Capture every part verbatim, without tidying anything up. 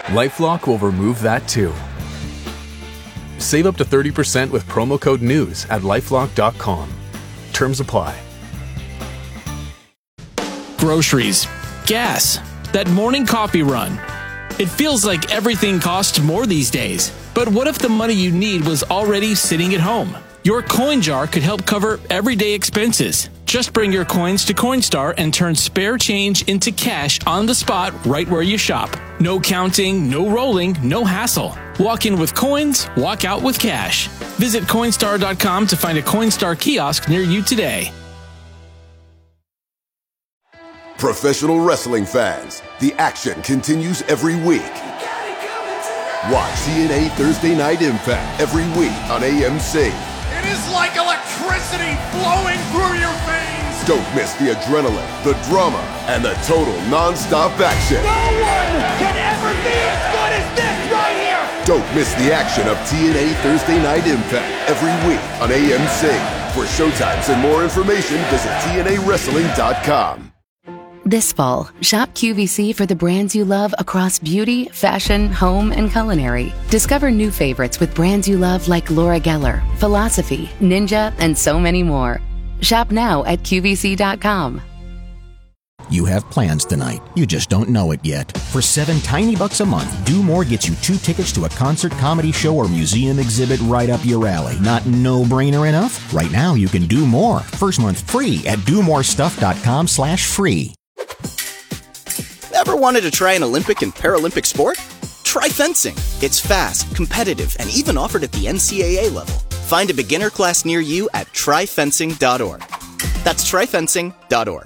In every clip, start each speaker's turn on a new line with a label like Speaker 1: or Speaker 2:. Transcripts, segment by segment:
Speaker 1: LifeLock will remove that too. Save up to thirty percent with promo code NEWS at lifelock dot com. Terms apply.
Speaker 2: Groceries, gas, that morning coffee run. It feels like everything costs more these days. But what if the money you need was already sitting at home? Your coin jar could help cover everyday expenses. Just bring your coins to Coinstar and turn spare change into cash on the spot right where you shop. No counting, no rolling, no hassle. Walk in with coins, walk out with cash. Visit Coinstar dot com to find a Coinstar kiosk near you today.
Speaker 3: Professional wrestling fans, the action continues every week. Watch T N A Thursday Night Impact every week on A M C.
Speaker 4: It is like electricity flowing through your veins.
Speaker 3: Don't miss the adrenaline, the drama, and the total non-stop action.
Speaker 4: No one can ever be as good as this right here.
Speaker 3: Don't miss the action of T N A Thursday Night Impact every week on A M C. For showtimes and more information, visit T N A wrestling dot com.
Speaker 5: This fall, shop Q V C for the brands you love across beauty, fashion, home, and culinary. Discover new favorites with brands you love like Laura Geller, Philosophy, Ninja, and so many more. Shop now at Q V C dot com.
Speaker 6: You have plans tonight. You just don't know it yet. For seven tiny bucks a month, Do More gets you two tickets to a concert, comedy show, or museum exhibit right up your alley. Not no-brainer enough? Right now, you can do more. First month free at do more stuff dot com slash free.
Speaker 7: Ever wanted to try an Olympic and Paralympic sport? Try fencing. It's fast, competitive, and even offered at the N C A A level. Find a beginner class near you at try fencing dot org. That's try fencing dot org.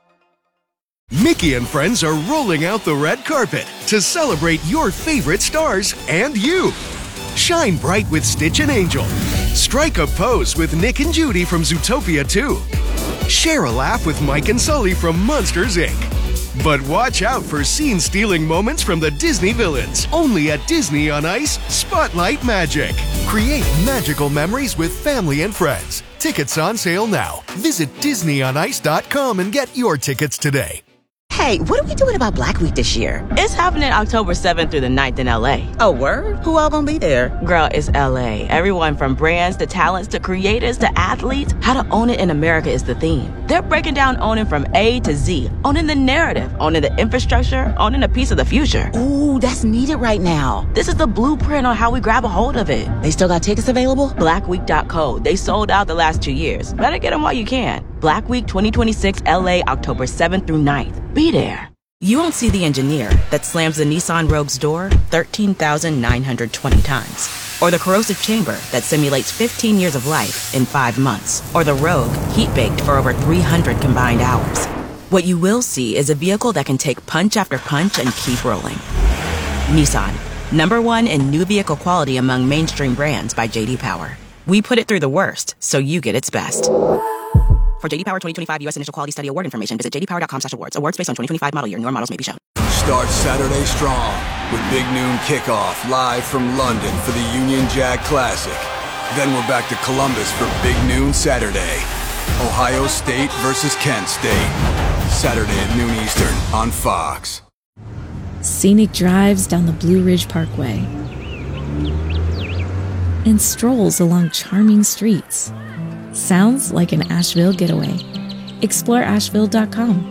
Speaker 8: Mickey and friends are rolling out the red carpet to celebrate your favorite stars and you. Shine bright with Stitch and Angel. Strike a pose with Nick and Judy from Zootopia two. Share a laugh with Mike and Sully from Monsters, Incorporated. But watch out for scene-stealing moments from the Disney villains. Only at Disney on Ice, Spotlight Magic. Create magical memories with family and friends. Tickets on sale now. Visit disney on ice dot com and get your tickets today.
Speaker 9: Hey, what are we doing about Black Week this year?
Speaker 10: It's happening October seventh through the ninth in L A.
Speaker 9: Oh, word? Who all gonna be there?
Speaker 10: Girl, it's L A. Everyone from brands to talents to creators to athletes. How to own it in America is the theme. They're breaking down owning from A to Z. Owning the narrative, owning the infrastructure, owning a piece of the future.
Speaker 9: Ooh, that's needed right now.
Speaker 10: This is the blueprint on how we grab a hold of it.
Speaker 9: They still got tickets available?
Speaker 10: black week dot co. They sold out the last two years. Better get them while you can. Black Week twenty twenty-six L A, October seventh through ninth. Be there.
Speaker 11: You won't see the engineer that slams the Nissan Rogue's door thirteen thousand nine hundred twenty times. Or the corrosive chamber that simulates fifteen years of life in five months. Or the Rogue heat-baked for over three hundred combined hours. What you will see is a vehicle that can take punch after punch and keep rolling. Nissan, number one in new vehicle quality among mainstream brands by J D Power. We put it through the worst, so you get its best. For J D Power twenty twenty-five U S Initial Quality Study Award information, visit j d power dot com slash awards. Awards based on twenty twenty-five model year. Newer models may be shown.
Speaker 12: Start Saturday strong with Big Noon Kickoff live from London for the Union Jack Classic. Then we're back to Columbus for Big Noon Saturday. Ohio State versus Kent State. Saturday at noon Eastern on Fox.
Speaker 13: Scenic drives down the Blue Ridge Parkway. And strolls along charming streets. Sounds like an Asheville getaway. explore asheville dot com.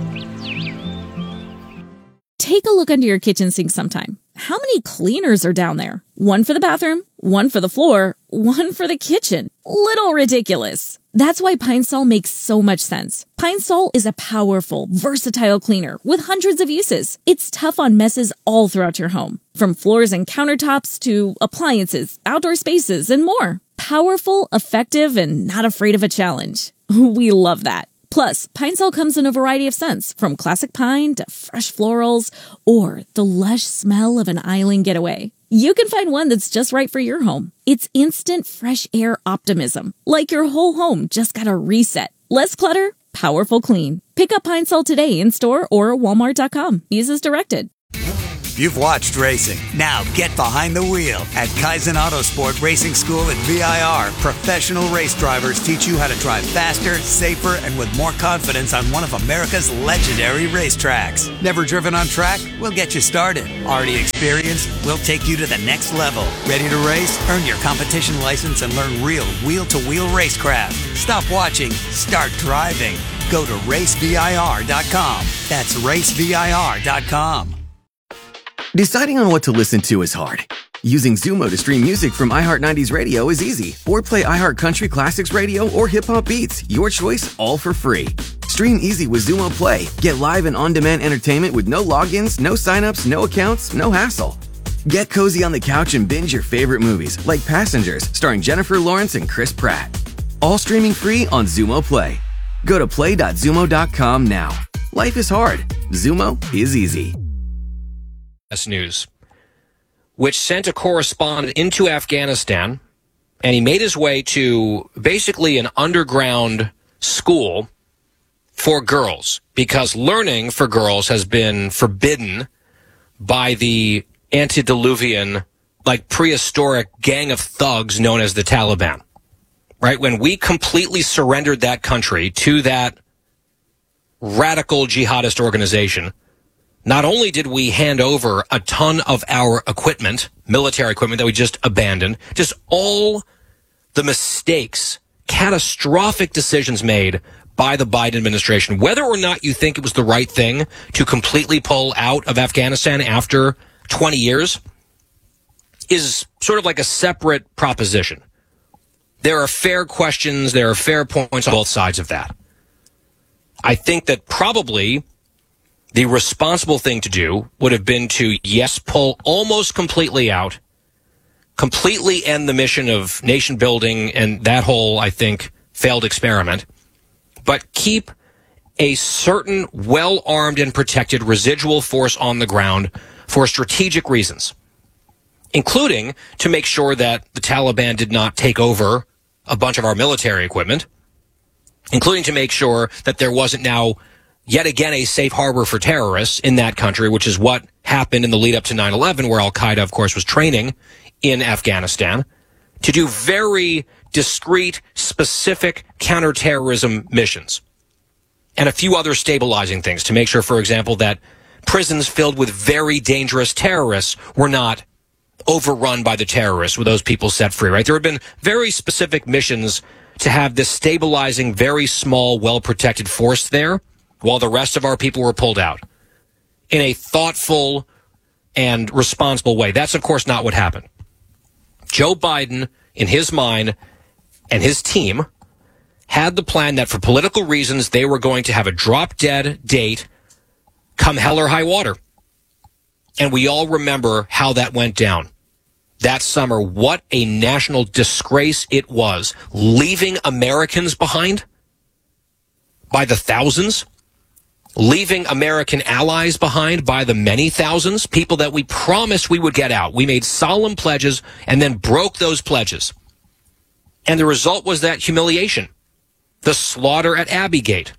Speaker 13: Take a look under your kitchen sink sometime. How many cleaners are down there? One for the bathroom, one for the floor, one for the kitchen. Little ridiculous. That's why Pine Sol makes so much sense. Pine Sol is a powerful, versatile cleaner with hundreds of uses. It's tough on messes all throughout your home, from floors and countertops to appliances, outdoor spaces, and more. Powerful, effective, and not afraid of a challenge. We love that. Plus, Pine Sol comes in a variety of scents, from classic pine to fresh florals, or the lush smell of an island getaway. You can find one that's just right for your home. It's instant fresh air optimism, like your whole home just got a reset. Less clutter, powerful clean. Pick up Pine Sol today in store or walmart dot com. Use as directed.
Speaker 14: You've watched racing. Now get behind the wheel. At Kaizen Autosport Racing School at V I R, professional race drivers teach you how to drive faster, safer, and with more confidence on one of America's legendary racetracks. Never driven on track? We'll get you started. Already experienced? We'll take you to the next level. Ready to race? Earn your competition license and learn real wheel-to-wheel racecraft. Stop watching. Start driving. Go to race V I R dot com. That's race V I R dot com.
Speaker 15: Deciding on what to listen to is hard. Using Zumo to stream music from iHeart nineties Radio is easy. Or play iHeart Country Classics Radio or Hip Hop Beats. Your choice, all for free. Stream easy with Zumo Play. Get live and on-demand entertainment with no logins, no signups, no accounts, no hassle. Get cozy on the couch and binge your favorite movies, like Passengers, starring Jennifer Lawrence and Chris Pratt. All streaming free on Zumo Play. Go to play dot zumo dot com now. Life is hard. Zumo is easy.
Speaker 16: News, which sent a correspondent into Afghanistan, and he made his way to basically an underground school for girls, because learning for girls has been forbidden by the antediluvian, like prehistoric gang of thugs known as the Taliban. Right? When we completely surrendered that country to that radical jihadist organization, not only did we hand over a ton of our equipment, military equipment that we just abandoned, just all the mistakes, catastrophic decisions made by the Biden administration, whether or not you think it was the right thing to completely pull out of Afghanistan after twenty years, is sort of like a separate proposition. There are fair questions, there are fair points on both sides of that. I think that probably the responsible thing to do would have been to, yes, pull almost completely out, completely end the mission of nation building and that whole, I think, failed experiment, but keep a certain well-armed and protected residual force on the ground for strategic reasons, including to make sure that the Taliban did not take over a bunch of our military equipment, including to make sure that there wasn't now yet again a safe harbor for terrorists in that country, which is what happened in the lead up to nine eleven, where Al-Qaeda, of course, was training in Afghanistan, to do very discrete, specific counterterrorism missions. And a few other stabilizing things to make sure, for example, that prisons filled with very dangerous terrorists were not overrun by the terrorists with those people set free, right? There have been very specific missions to have this stabilizing, very small, well-protected force there, while the rest of our people were pulled out in a thoughtful and responsible way. That's, of course, not what happened. Joe Biden, in his mind, and his team had the plan that for political reasons, they were going to have a drop-dead date come hell or high water. And we all remember how that went down. That summer, what a national disgrace it was, leaving Americans behind by the thousands, leaving American allies behind by the many thousands, people that we promised we would get out. We made solemn pledges and then broke those pledges. And the result was that humiliation, the slaughter at Abbey Gate,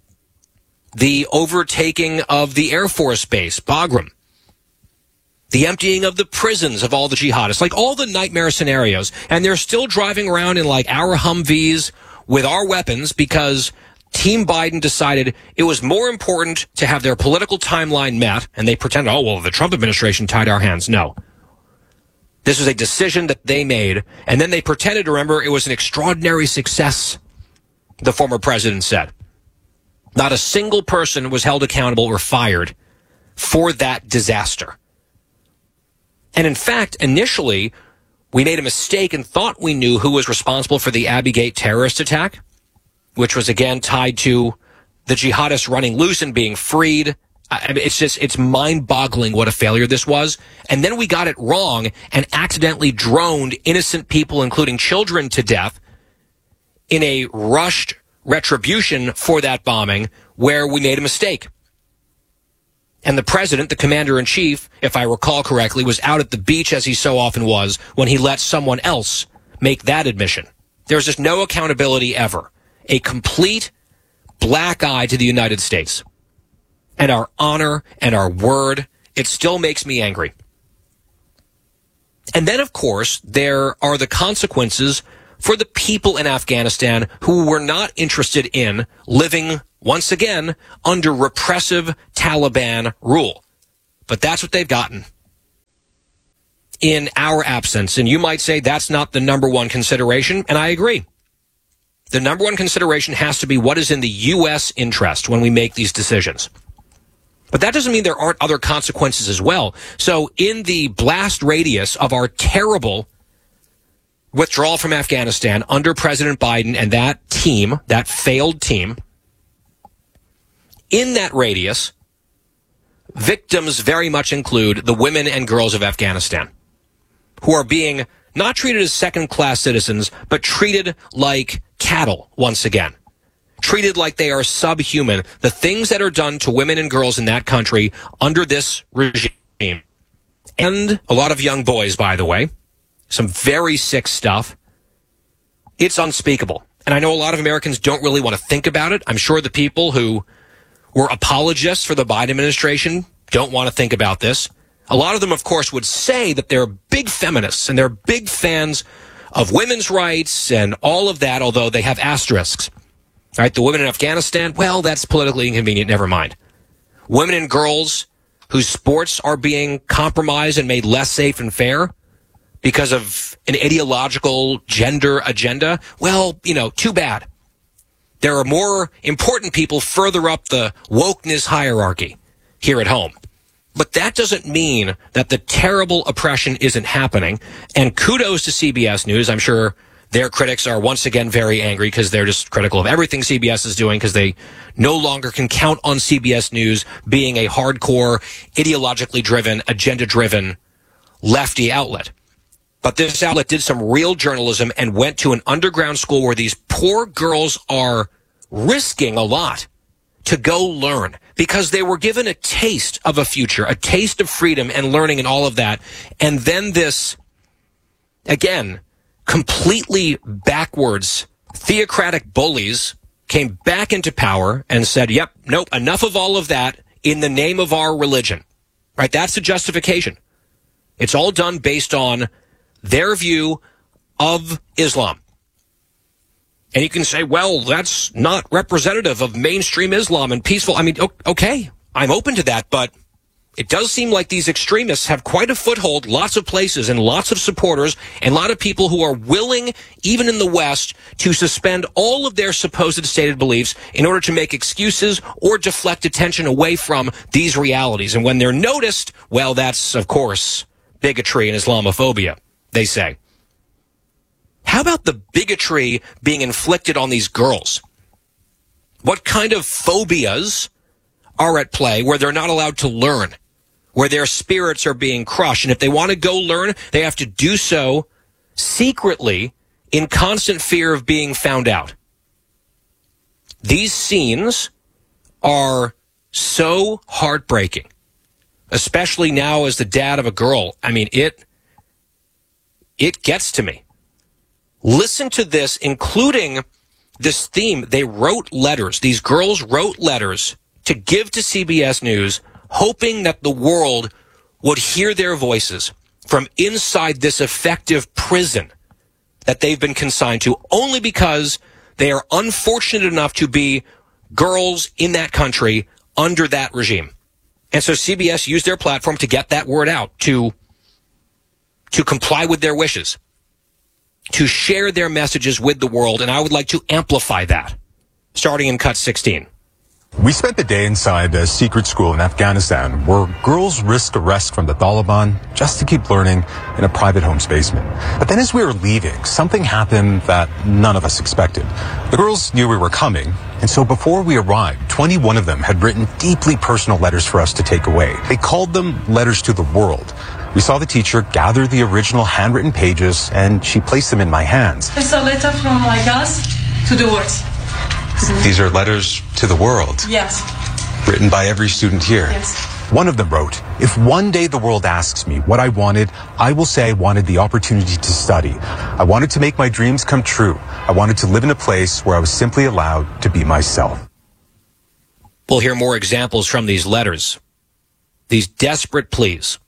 Speaker 16: the overtaking of the Air Force Base, Bagram, the emptying of the prisons of all the jihadists, like all the nightmare scenarios. And they're still driving around in like our Humvees with our weapons because Team Biden decided it was more important to have their political timeline met, and they pretended, oh, well, the Trump administration tied our hands. No. This was a decision that they made, and then they pretended to remember it was an extraordinary success, the former president said. Not a single person was held accountable or fired for that disaster. And in fact, initially, we made a mistake and thought we knew who was responsible for the Abbey Gate terrorist attack, which was again tied to the jihadists running loose and being freed. I mean, it's just, it's mind-boggling what a failure this was. And then we got it wrong and accidentally droned innocent people, including children, to death in a rushed retribution for that bombing where we made a mistake. And the president, the commander-in-chief, if I recall correctly, was out at the beach, as he so often was, when he let someone else make that admission. There's just no accountability ever. A complete black eye to the United States. And our honor and our word it still makes me angry. And then, of course, there are the consequences for the people in Afghanistan who were not interested in living, once again, under repressive Taliban rule. But that's what they've gotten in our absence. And you might say that's not the number one consideration, and I agree. The number one consideration has to be what is in the U S interest when we make these decisions. But that doesn't mean there aren't other consequences as well. So in the blast radius of our terrible withdrawal from Afghanistan under President Biden and that team, that failed team, in that radius, victims very much include the women and girls of Afghanistan, who are being not treated as second-class citizens, but treated like cattle once again. Treated like they are subhuman. The things that are done to women and girls in that country under this regime, and a lot of young boys, by the way, some very sick stuff, it's unspeakable. And I know a lot of Americans don't really want to think about it. I'm sure the people who were apologists for the Biden administration don't want to think about this. A lot of them, of course, would say that they're big feminists and they're big fans of women's rights and all of that, although they have asterisks. All right, the women in Afghanistan, well, that's politically inconvenient, never mind. Women and girls whose sports are being compromised and made less safe and fair because of an ideological gender agenda, well, you know, too bad. There are more important people further up the wokeness hierarchy here at home. But that doesn't mean that the terrible oppression isn't happening. And kudos to C B S News. I'm sure their critics are once again very angry because they're just critical of everything C B S is doing because they no longer can count on C B S News being a hardcore, ideologically driven, agenda-driven lefty outlet. But this outlet did some real journalism and went to an underground school where these poor girls are risking a lot to go learn because they were given a taste of a future, a taste of freedom and learning and all of that. And then this, again, completely backwards theocratic bullies came back into power and said, yep, nope, enough of all of that in the name of our religion. Right? That's the justification. It's all done based on their view of Islam. And you can say, well, that's not representative of mainstream Islam and peaceful. I mean, okay, I'm open to that, but it does seem like these extremists have quite a foothold, lots of places and lots of supporters and a lot of people who are willing, even in the West, to suspend all of their supposed stated beliefs in order to make excuses or deflect attention away from these realities. And when they're noticed, well, that's, of course, bigotry and Islamophobia, they say. How about the bigotry being inflicted on these girls? What kind of phobias are at play where they're not allowed to learn, where their spirits are being crushed? And if they want to go learn, they have to do so secretly in constant fear of being found out. These scenes are so heartbreaking, especially now as the dad of a girl. I mean, it, it gets to me. Listen to this, including this theme. They wrote letters. These girls wrote letters to give to C B S News, hoping that the world would hear their voices from inside this effective prison that they've been consigned to, only because they are unfortunate enough to be girls in that country under that regime. And so C B S used their platform to get that word out, to, to comply with their wishes, to share their messages with the world, and I would like to amplify that, starting in cut sixteen.
Speaker 17: We spent the day inside a secret school in Afghanistan where girls risked arrest from the Taliban just to keep learning in a private home's basement. But then as we were leaving, something happened that none of us expected. The girls knew we were coming, and so before we arrived, twenty-one of them had written deeply personal letters for us to take away. They called them letters to the world. We saw the teacher gather the original handwritten pages, and she placed them in my hands.
Speaker 18: It's a letter from my class to the world.
Speaker 17: These are letters to the world?
Speaker 18: Yes.
Speaker 17: Written by every student here?
Speaker 18: Yes.
Speaker 17: One of them wrote, "If one day the world asks me what I wanted, I will say I wanted the opportunity to study. I wanted to make my dreams come true. I wanted to live in a place where I was simply allowed to be myself."
Speaker 16: We'll hear more examples from these letters. these desperate pleas.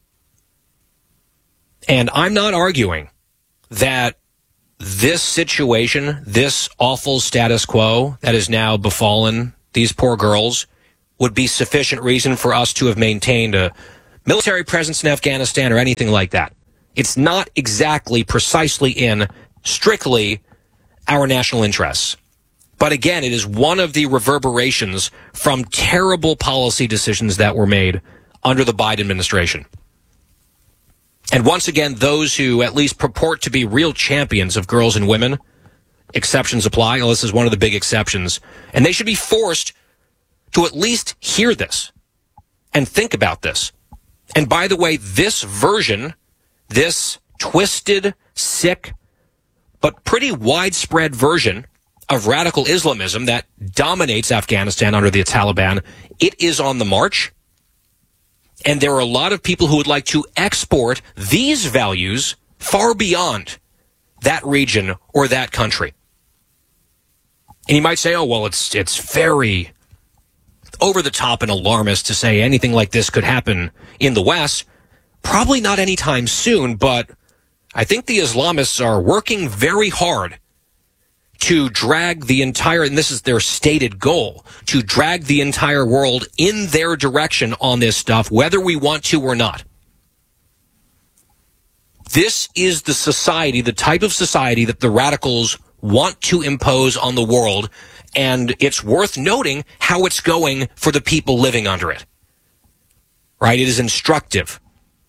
Speaker 16: And I'm not arguing that this situation, this awful status quo that has now befallen these poor girls would be sufficient reason for us to have maintained a military presence in Afghanistan or anything like that. It's not exactly precisely in strictly our national interests. But again, it is one of the reverberations from terrible policy decisions that were made under the Biden administration. And once again, those who at least purport to be real champions of girls and women, exceptions apply. Well, this is one of the big exceptions. And they should be forced to at least hear this and think about this. And by the way, this version, this twisted, sick, but pretty widespread version of radical Islamism that dominates Afghanistan under the Taliban, it is on the march. And there are a lot of people who would like to export these values far beyond that region or that country. And you might say, oh, well, it's it's very over the top and alarmist to say anything like this could happen in the West. Probably not anytime soon, but I think the Islamists are working very hard to drag the entire, and this is their stated goal, to drag the entire world in their direction on this stuff, whether we want to or not. This is the society, the type of society that the radicals want to impose on the world, and it's worth noting how it's going for the people living under it. Right? It is instructive.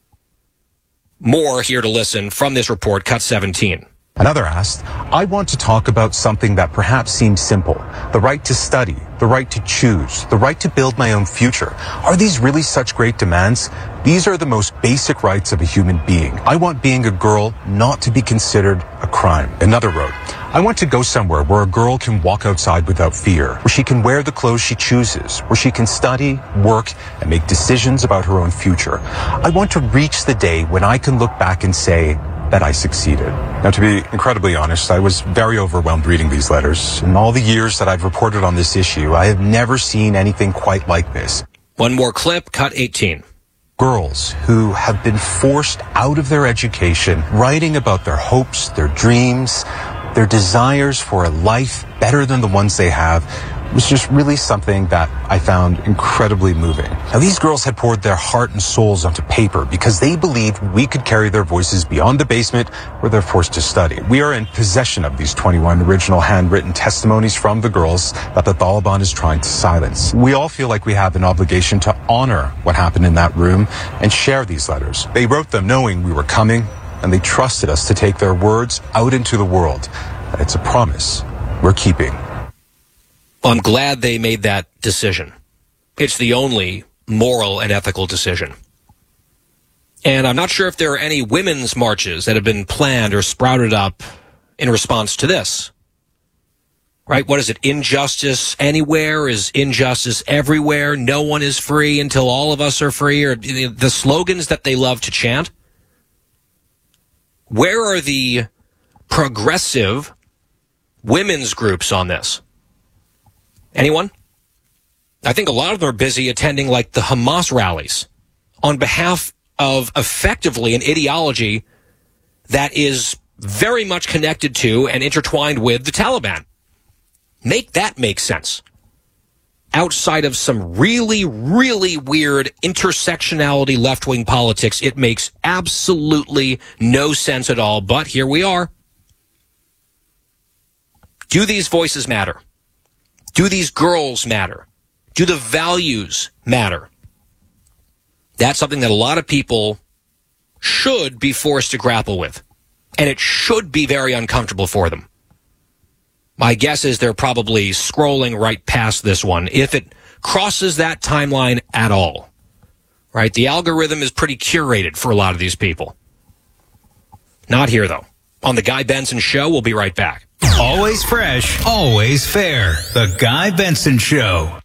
Speaker 16: More here to listen from this report, Cut seventeen.
Speaker 17: Another asked, I want to talk about something that perhaps seems simple. The right to study, the right to choose, the right to build my own future. Are these really such great demands? These are the most basic rights of a human being. I want being a girl not to be considered a crime. Another wrote, I want to go somewhere where a girl can walk outside without fear, where she can wear the clothes she chooses, where she can study, work, and make decisions about her own future. I want to reach the day when I can look back and say that I succeeded. Now, to be incredibly honest, I was very overwhelmed reading these letters. In all the years that I've reported on this issue, I have never seen anything quite like this.
Speaker 16: One more clip, Cut eighteen.
Speaker 17: Girls who have been forced out of their education, writing about their hopes, their dreams, their desires for a life better than the ones they have, was just really something that I found incredibly moving. Now, these girls had poured their heart and souls onto paper because they believed we could carry their voices beyond the basement where they're forced to study. We are in possession of these twenty-one original handwritten testimonies from the girls that the Taliban is trying to silence. We all feel like we have an obligation to honor what happened in that room and share these letters. They wrote them knowing we were coming, and they trusted us to take their words out into the world. And it's a promise we're keeping.
Speaker 16: Well, I'm glad they made that decision. It's the only moral and ethical decision. And I'm not sure if there are any women's marches that have been planned or sprouted up in response to this. Right? What is it? Injustice anywhere is injustice everywhere. No one is free until all of us are free, or the slogans that they love to chant. Where are the progressive women's groups on this? Anyone? I think a lot of them are busy attending like the Hamas rallies on behalf of effectively an ideology that is very much connected to and intertwined with the Taliban. Make that make sense. Outside of some really, really weird intersectionality left-wing politics, it makes absolutely no sense at all, but here we are. Do these voices matter? Do these girls matter? Do the values matter? That's something that a lot of people should be forced to grapple with. And it should be very uncomfortable for them. My guess is they're probably scrolling right past this one, if it crosses that timeline at all. Right? The algorithm is pretty curated for a lot of these people. Not here, though. On The Guy Benson Show, we'll be right back.
Speaker 19: Always fresh, always fair. The Guy Benson Show.